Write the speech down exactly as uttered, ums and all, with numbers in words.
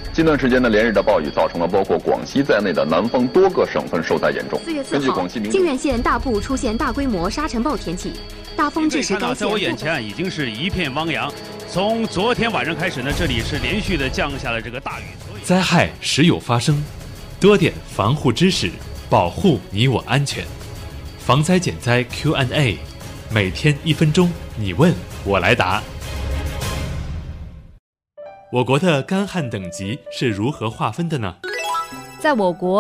近段时间的连日的暴雨，造成了包括广西在内的南方多个省份受灾严重。 四月四号，靖远县大部出现大规模沙尘暴天气，大风致使该县。 在我眼前已经是一片汪洋。从昨天晚上开始呢，这里是连续的降下了这个大雨。 灾害时有发生，多点防护知识，保护你我安全。防灾减灾 Q and A， 每天一分钟，你问我来答。我国的干旱等级是如何划分的呢？ 在我国